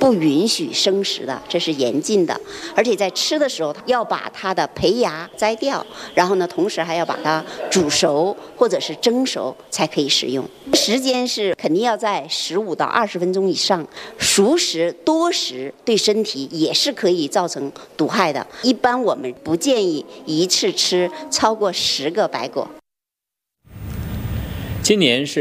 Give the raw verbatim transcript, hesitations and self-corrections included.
不允许生食的，这是严禁的。而且在吃的时候要把它的胚芽摘掉，然后呢，同时还要把它煮熟或者是蒸熟才可以食用。时间是肯定要在十五到二十分钟以上。熟食多食对身体也是可以造成毒害的。一般我们不建议一次吃超过十个白果。 今年是